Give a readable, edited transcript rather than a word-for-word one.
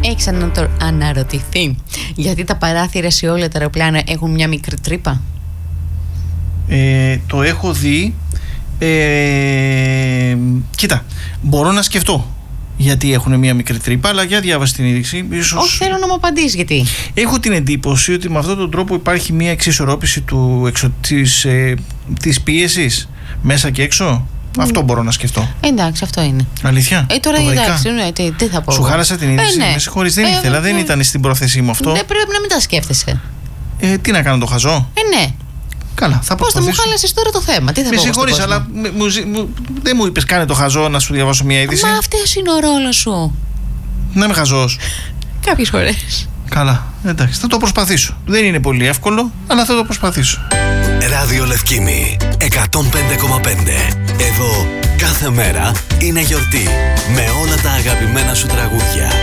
Έχεις αναρωτηθεί γιατί τα παράθυρα σε όλα τα αεροπλάνα έχουν μια μικρή τρύπα? Το έχω δει. Κοίτα, μπορώ να σκεφτώ γιατί έχουν μια μικρή τρύπα, αλλά για διάβαση την είδηση. Όχι, θέλω να μου απαντήσεις γιατί. Έχω την εντύπωση ότι με αυτόν τον τρόπο υπάρχει μια εξισορρόπηση της πίεσης μέσα και έξω. Αυτό μπορώ να σκεφτώ. Εντάξει, αυτό είναι. Αλήθεια? Τώρα εντάξει, τι θα πω. Σου χάρασα την είδηση. Ναι. Με συγχωρείς, δεν ήθελα, δεν ήταν στην πρόθεσή μου αυτό. Δεν πρέπει να μην τα σκέφτεσαι. Τι να κάνω, το χαζό? Ναι. Καλά, θα πώς θα μου χάλασες τώρα το θέμα? Τι θα πω? Με συγχωρείς, αλλά δεν μου είπες κάνε το χαζό να σου διαβάσω μια είδηση. Μα αυτός είναι ο ρόλος σου. Να είμαι χαζός. Κάποιες φορές. Καλά, εντάξει, θα το προσπαθήσω. Δεν είναι πολύ εύκολο, αλλά θα το προσπαθήσω. Ράδιο Λευκήμη 105,5. Εδώ κάθε μέρα είναι γιορτή με όλα τα αγαπημένα σου τραγούδια.